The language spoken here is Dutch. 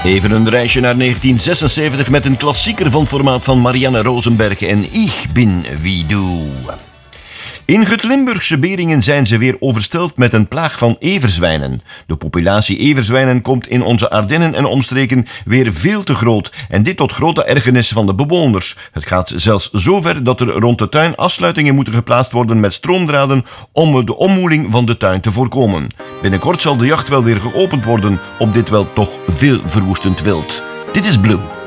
Even een reisje naar 1976 met een klassieker van formaat van Marianne Rosenberg en Ich bin wie du. In het Limburgse Beringen zijn ze weer overstelpt met een plaag van everzwijnen. De populatie everzwijnen komt in onze Ardennen en omstreken weer veel te groot en dit tot grote ergernis van de bewoners. Het gaat zelfs zover dat er rond de tuin afsluitingen moeten geplaatst worden met stroomdraden om de ommoeling van de tuin te voorkomen. Binnenkort zal de jacht wel weer geopend worden op dit wel toch veel verwoestend wild. Dit is Blue.